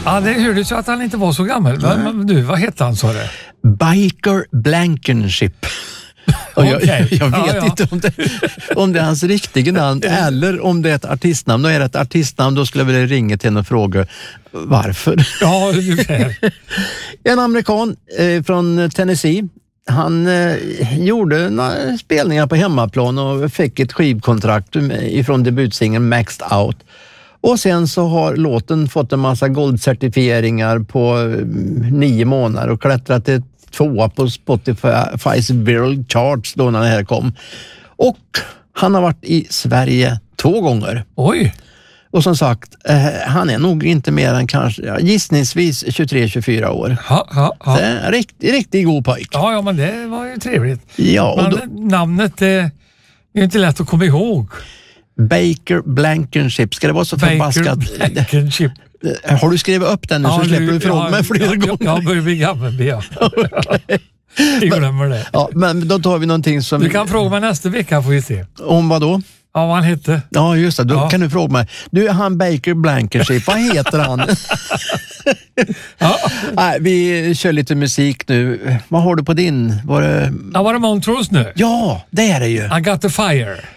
Ja, det hördes ju att han inte var så gammal. Men du, vad hette han, sa det? Biker Blankenship. Och jag vet inte om det är hans riktiga namn eller om det är ett artistnamn. Då är det ett artistnamn, då skulle jag vilja ringa till henne och fråga varför. Ja, ungefär. En amerikan från Tennessee. Han gjorde några spelningar på hemmaplan och fick ett skivkontrakt ifrån debutsingeln Maxed Out. Och sen så har låten fått en massa goldcertifieringar på 9 månader och klättrat till 2 på Spotify's Viral Charts då när det här kom. Och han har varit i Sverige 2 gånger. Oj! Och som sagt, han är nog inte mer än kanske gissningsvis 23-24 år. Ja. Det är riktigt god pojk. Ja, men det var ju trevligt. Ja, men namnet är ju inte lätt att komma ihåg. Baker Blankenship. Ska det vara så förbaskat? Baker Blankenship. Har du skrivit upp den nu så släpper du ifrån mig flera gånger? Jag börjar bli gammal. Okay. Jag glömmer det. Ja, men då tar vi någonting som... Du kan fråga mig nästa vecka, får vi se. Om vad då? Ja, vad han hette. Ja, just det. Då kan du fråga mig. Du, han Baker Blankenship, vad heter han? Nej, vi kör lite musik nu. Vad har du på din? Var det Montrose nu? Ja, det är det ju. I got the fire.